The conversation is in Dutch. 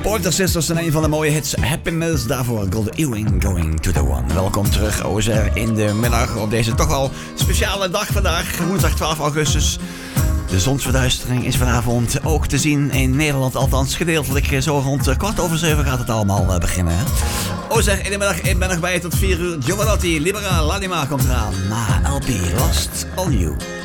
Pointer Sisters en een van de mooie hits Happiness. Daarvoor Golden Ewing Going to the One. Welkom terug, OSR, in de middag op deze toch wel speciale dag vandaag. Woensdag 12 augustus. De zonsverduistering is vanavond ook te zien in Nederland. Althans gedeeltelijk. Zo rond 6:15 gaat het allemaal beginnen. OSR in de middag. Ik ben nog bij tot 4 uur. Giovanotti, Libera, L'Anima komt eraan. Na LP Lost on You.